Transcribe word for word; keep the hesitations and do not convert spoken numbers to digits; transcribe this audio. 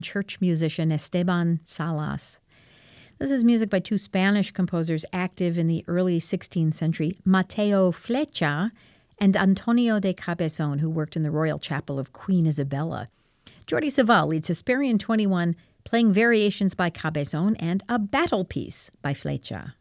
church musician Esteban Salas. This is music by two Spanish composers active in the early sixteenth century, Mateo Flecha and Antonio de Cabezon, who worked in the Royal Chapel of Queen Isabella. Jordi Savall leads Hesperian twenty-one, playing variations by Cabezon and a battle piece by Flecha.